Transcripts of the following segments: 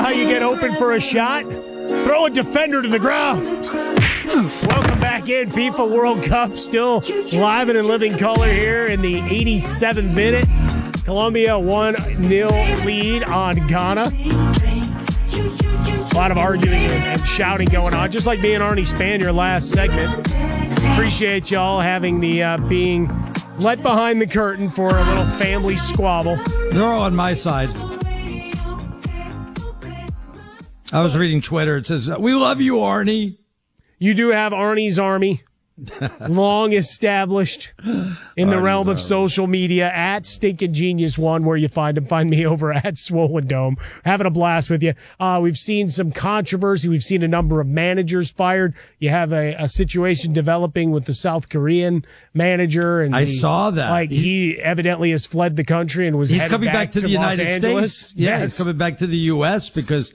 how you get open for a shot? Throw a defender to the ground. Welcome back in. FIFA World Cup still live and in living color here in the 87th minute. Colombia 1-0 lead on Ghana. A lot of arguing and shouting going on, just like me and Arnie Spanier last segment. Appreciate y'all having the being let behind the curtain for a little family squabble. They're all on my side. I was reading Twitter. It says, "We love you, Arnie." You do have Arnie's Army, long established in the realm of social media, at Stinkin' Genius One, where you find him. Find me over at Swollen Dome. Having a blast with you. We've seen some controversy. We've seen a number of managers fired. You have a situation developing with the South Korean manager, and I saw that. Like he evidently has fled the country and was he's headed coming back to the Los United Angeles. States. Yeah, he's coming back to the U.S. because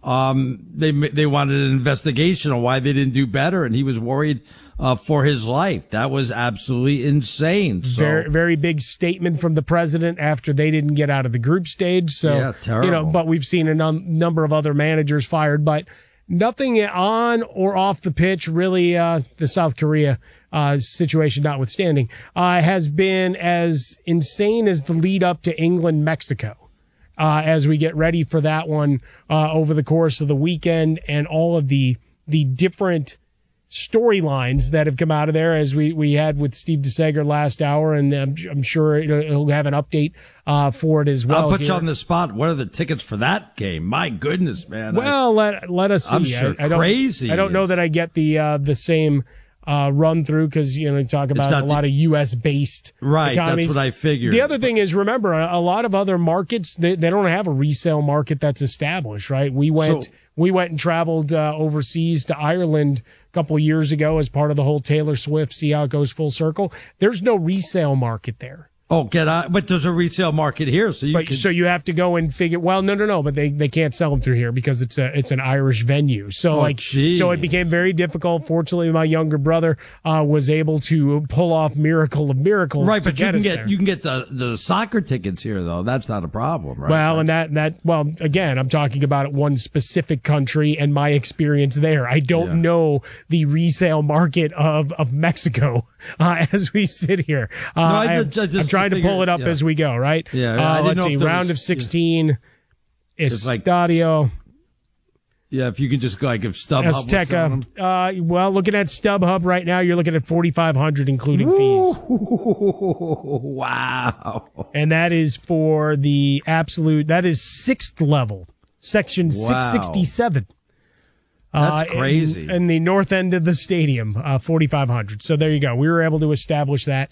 they wanted an investigation on why they didn't do better, and he was worried for his life. That was absolutely insane. So, very, very big statement from the president after they didn't get out of the group stage. So, yeah, terrible. But we've seen a number of other managers fired, but nothing on or off the pitch, really, the South Korea situation notwithstanding, has been as insane as the lead up to England-Mexico. As we get ready for that one over the course of the weekend, and all of the different storylines that have come out of there, as we had with Steve DeSager last hour, and I'm sure he'll have an update for it as well. I'll put you on the spot. What are the tickets for that game? My goodness, man. Well, let us see. I'm sure crazy. I don't know that I get the same run through, because you talk about a lot of U.S. based economies. That's what I figured. The other thing is, remember, a lot of other markets, they don't have a resale market that's established, right? We went and traveled overseas to Ireland a couple of years ago as part of the whole Taylor Swift, see how it goes full circle. There's no resale market there. Oh, but there's a resale market here, so so you have to go and figure. Well, no, but they can't sell them through here because it's an Irish venue. So so it became very difficult. Fortunately, my younger brother was able to pull off miracle of miracles. Right, but you can get the soccer tickets here though. That's not a problem, right? Well, and again, I'm talking about one specific country and my experience there. I don't know the resale market of Mexico as we sit here. I'm trying to pull it up as we go, right? Yeah. Let's see. Round of 16. Estadio. If you can just go, if StubHub. Azteca. Well, looking at StubHub right now, you're looking at $4,500, including fees. Wow. And that is for the absolute, that is sixth level, section 667. That's crazy. In the north end of the stadium, 4,500. So there you go. We were able to establish that.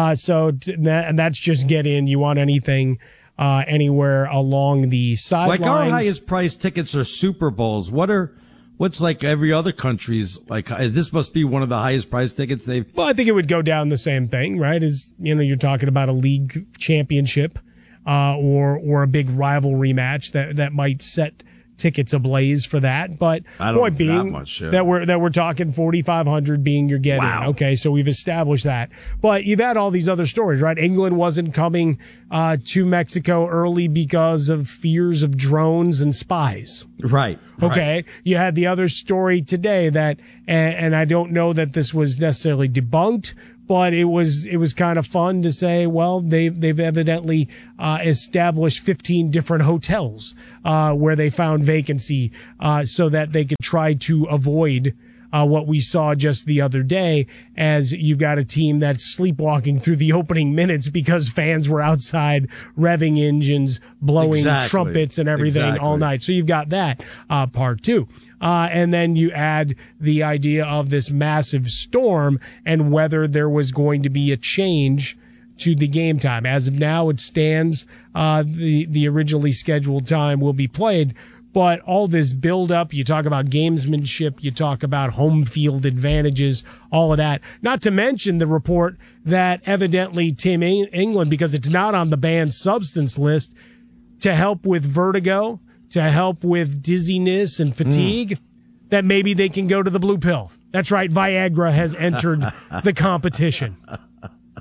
And that's just get in. You want anything anywhere along the sidelines? Like our highest priced tickets are Super Bowls. What's like every other country's like? This must be one of the highest priced tickets they've. Well, I think it would go down the same thing, right? As you're talking about a league championship, or a big rivalry match that might set tickets ablaze for that, but point being that we're talking 4,500 being your get in. Okay, so we've established that. But you've had all these other stories, right? England wasn't coming to Mexico early because of fears of drones and spies. Right. Okay. You had the other story today that, and I don't know that this was necessarily debunked, but it was kind of fun to say, well, they've evidently established 15 different hotels where they found vacancy so that they could try to avoid what we saw just the other day, as you've got a team that's sleepwalking through the opening minutes because fans were outside revving engines, blowing trumpets and everything all night. So you've got that part too. And then you add the idea of this massive storm and whether there was going to be a change to the game time. As of now, it stands. The originally scheduled time will be played. But all this build-up, you talk about gamesmanship, you talk about home field advantages, all of that. Not to mention the report that evidently Team England, because it's not on the banned substance list, to help with vertigo, to help with dizziness and fatigue, that maybe they can go to the blue pill. That's right, Viagra has entered the competition.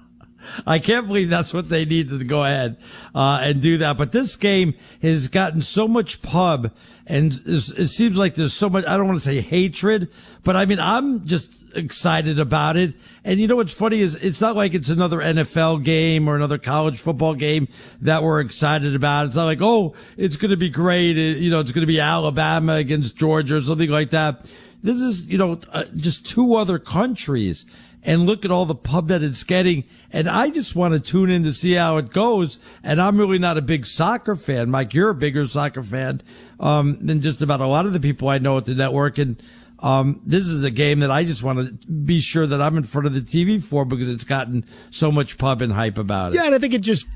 I can't believe that's what they need to go ahead and do that. But this game has gotten so much pub, and it seems like there's so much, I don't want to say hatred, but I mean, I'm just excited about it. And you know what's funny is it's not like it's another NFL game or another college football game that we're excited about. It's not like, oh, it's going to be great. It's going to be Alabama against Georgia or something like that. This is, just two other countries, and look at all the pub that it's getting. And I just want to tune in to see how it goes. And I'm really not a big soccer fan. Mike, you're a bigger soccer fan, than just about a lot of the people I know at the network. And, this is a game that I just want to be sure that I'm in front of the TV for, because it's gotten so much pub and hype about it. Yeah, and I think it just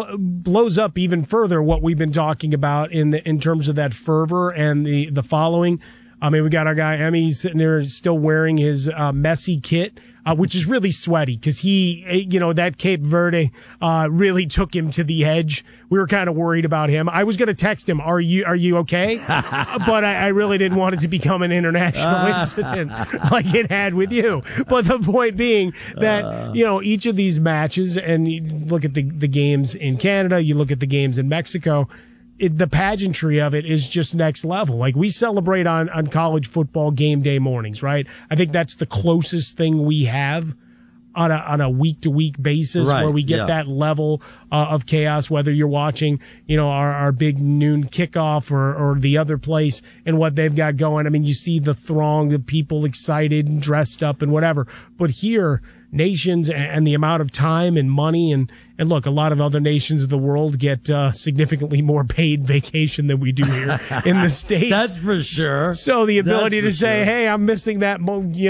blows up even further what we've been talking about in terms of that fervor and the following. I mean, we got our guy Emmy sitting there still wearing his Messi kit, which is really sweaty because that Cape Verde really took him to the edge. We were kind of worried about him. I was going to text him, "Are you okay?" But I really didn't want it to become an international incident like it had with you. But the point being that each of these matches, and you look at the games in Canada, you look at the games in Mexico. The pageantry of it is just next level. Like, we celebrate on college football game day mornings, right? I think that's the closest thing we have on a week to week basis, right, where we get that level of chaos, whether you're watching, our big noon kickoff or the other place and what they've got going. I mean, you see the throng of people excited and dressed up and whatever. But here, nations and the amount of time and money and look, a lot of other nations of the world get significantly more paid vacation than we do here in the States. That's for sure. So the ability to say, hey, I'm missing that,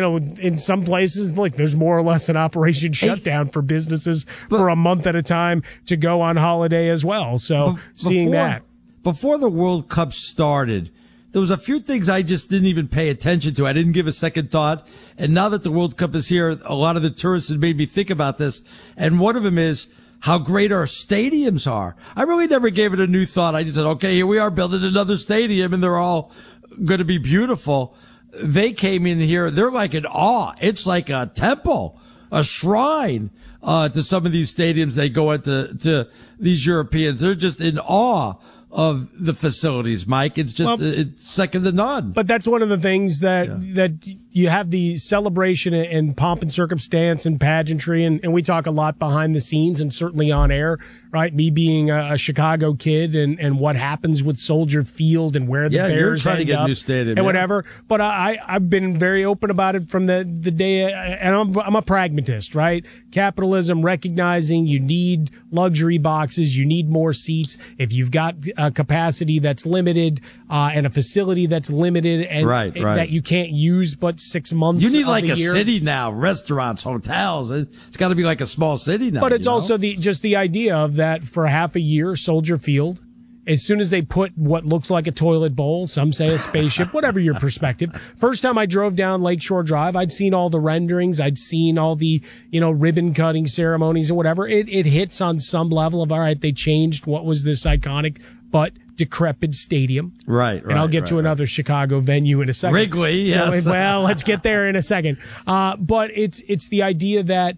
in some places, look, there's more or less an operation shutdown for businesses for a month at a time to go on holiday as well. So seeing that. Before the World Cup started, there was a few things I just didn't even pay attention to. I didn't give a second thought. And now that the World Cup is here, a lot of the tourists have made me think about this. And one of them is how great our stadiums are. I really never gave it a new thought. I just said, okay, here we are building another stadium and they're all going to be beautiful. They came in here. They're like in awe. It's like a temple, a shrine, to some of these stadiums they go into, to these Europeans. They're just in awe of the facilities, Mike. It's just, it's second to none. But that's one of the things that you have the celebration and pomp and circumstance and pageantry. And we talk a lot behind the scenes and certainly on air, right? Me being a Chicago kid and what happens with Soldier Field and where the Bears trying to get up a new stadium and whatever. But I've been very open about it from the day, and I'm a pragmatist, right? Capitalism, recognizing you need luxury boxes, you need more seats. If you've got a capacity that's limited, and a facility that's limited and that you can't use but 6 months. You need like a year. City now, restaurants, hotels. It's got to be like a small city now. But it's also the idea of that for half a year, Soldier Field. As soon as they put what looks like a toilet bowl, some say a spaceship, whatever your perspective. First time I drove down Lakeshore Drive, I'd seen all the renderings. I'd seen all the, ribbon cutting ceremonies and whatever. It hits on some level of, all right, they changed what was this iconic but decrepit stadium. Right. And I'll get to another Chicago venue in a second. Wrigley, yes. Well, let's get there in a second. But it's the idea that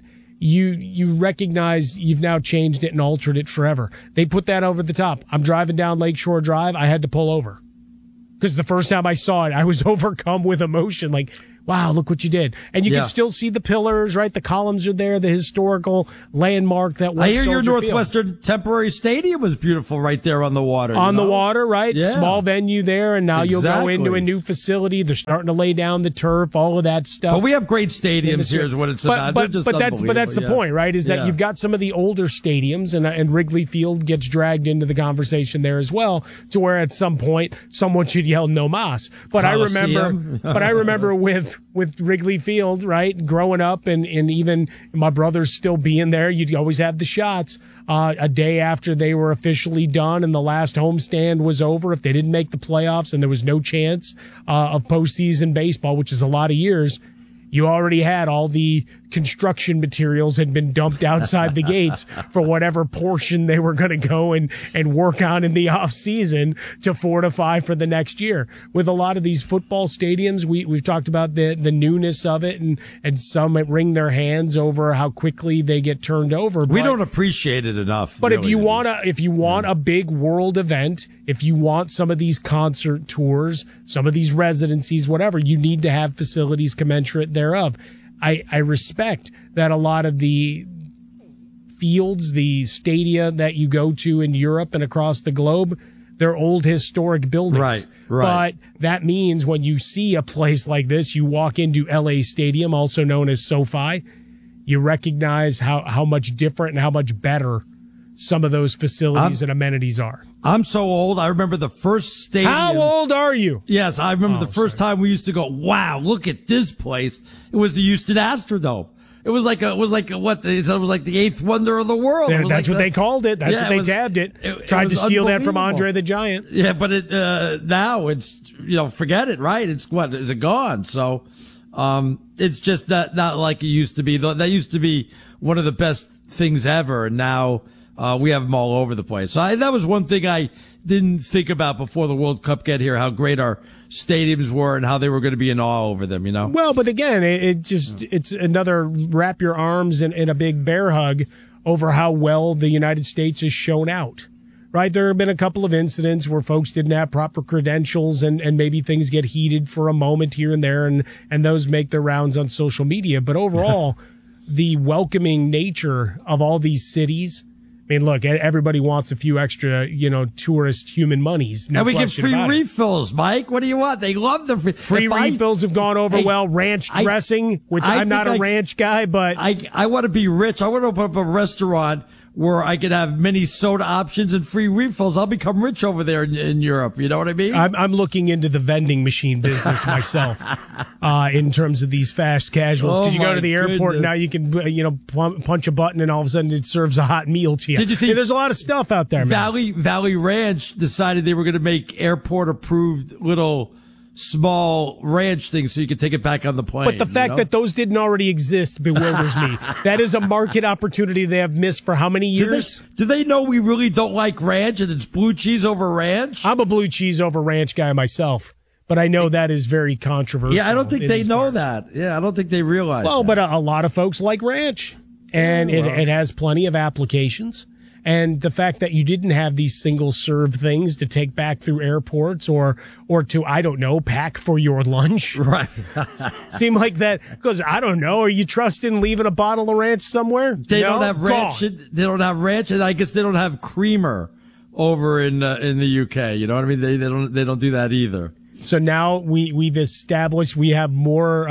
you recognize you've now changed it and altered it forever. They put that over the top. I'm driving down Lakeshore Drive. I had to pull over because the first time I saw it, I was overcome with emotion. Like, wow, look what you did. And you can still see the pillars, right? The columns are there, the historical landmark that was I hear your Soldier Northwestern Field. Temporary Stadium was beautiful right there on the water. On the water, right? Yeah. Small venue there, and now you'll go into a new facility. They're starting to lay down the turf, all of that stuff. But we have great stadiums here is what it's about. But that's the point, right? Is that you've got some of the older stadiums, and Wrigley Field gets dragged into the conversation there as well, to where at some point someone should yell "No mas." But Coliseum. I remember with Wrigley Field, right? Growing up and even my brothers still being there, you'd always have the shots a day after they were officially done and the last homestand was over. If they didn't make the playoffs and there was no chance of postseason baseball, which is a lot of years, You already had all the construction materials had been dumped outside the gates for whatever portion they were going to go and work on in the off season to fortify for the next year. With a lot of these football stadiums, we've talked about the newness of it, and some wring their hands over how quickly they get turned over. We don't appreciate it enough. But really, if you want a big world event, if you want some of these concert tours, some of these residencies, whatever, you need to have facilities commensurate thereof. I respect that a lot of the fields, the stadia that you go to in Europe and across the globe, they're old historic buildings. Right. But that means when you see a place like this, you walk into LA Stadium, also known as SoFi, you recognize how much different and how much better some of those facilities and amenities are. I'm so old. I remember the first stadium. How old are you? Yes, I remember the first time we used to go, wow, look at this place. It was the Houston Astrodome. It was like the eighth wonder of the world. That's what they called it. That's what they tabbed it. Tried to steal that from Andre the Giant. Yeah, but now it's, forget it, right? It's what? Is it gone? So, it's just not like it used to be. That used to be one of the best things ever. And now, we have them all over the place. So that was one thing I didn't think about before the World Cup get here, how great our stadiums were and how they were going to be in awe over them, Well, but again, it's another wrap your arms in a big bear hug over how well the United States has shown out, right? There have been a couple of incidents where folks didn't have proper credentials and maybe things get heated for a moment here and there and those make their rounds on social media. But overall, the welcoming nature of all these cities, I mean, look, everybody wants a few extra, tourist human monies. No and we get question free about it. Refills, Mike. What do you want? They love the free refills have gone over well. Ranch dressing, which I'm not a ranch guy, but I want to be rich. I want to open up a restaurant where I could have many soda options and free refills. I'll become rich over there in Europe. You know what I mean? I'm looking into the vending machine business myself, in terms of these fast casuals. Because you go to the airport and now you can, punch a button and all of a sudden it serves a hot meal to you. Did you see? There's a lot of stuff out there, man. Valley Ranch decided they were going to make airport approved little small ranch things so you could take it back on the plane. But the fact that those didn't already exist bewilders me. That is a market opportunity they have missed for how many years? Do they know we really don't like ranch and it's blue cheese over ranch? I'm a blue cheese over ranch guy myself, but I know that is very controversial. Yeah, I don't think they know that. Yeah, I don't think they realize that. Well, but a lot of folks like ranch, and it has plenty of applications. And the fact that you didn't have these single serve things to take back through airports or to, I don't know, pack for your lunch. Right. Seem like that, because I don't know, are you trusting leaving a bottle of ranch somewhere? They don't have ranch. They don't have ranch, and I guess they don't have creamer over in the UK. You know what I mean? They don't do that either. So now we've established we have more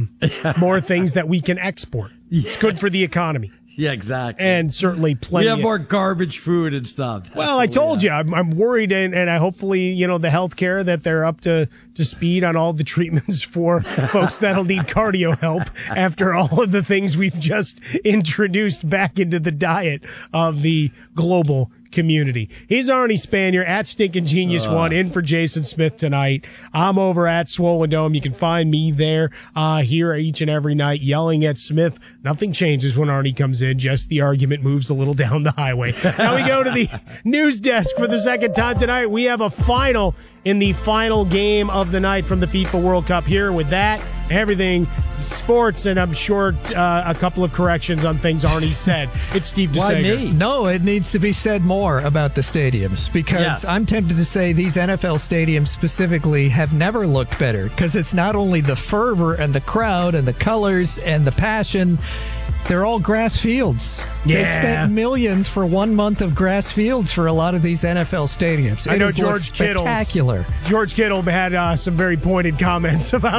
things that we can export. It's good for the economy. Yeah, exactly. And certainly plenty. We have more garbage food and stuff. That's well, I told you, I'm worried, and I hopefully, the healthcare that they're up to speed on all the treatments for folks that'll need cardio help after all of the things we've just introduced back into the diet of the global community. He's Arnie Spanier at Stinkin' Genius One, in for Jason Smith tonight. I'm over at Swollen Dome. You can find me there, here each and every night, yelling at Smith. Nothing changes when Arnie comes in. Just the argument moves a little down the highway. Now we go to the news desk for the second time tonight. We have a final in the final game of the night from the FIFA World Cup. Here with that, everything sports, and I'm sure a couple of corrections on things Arnie said. It's Steve DeSager. Why me? No, it needs to be said more about the stadiums, because I'm tempted to say these NFL stadiums specifically have never looked better, because it's not only the fervor and the crowd and the colors and the passion. They're all grass fields. Yeah. They spent millions for 1 month of grass fields for a lot of these NFL stadiums. I know George Kittle. Spectacular. George Kittle had some very pointed comments about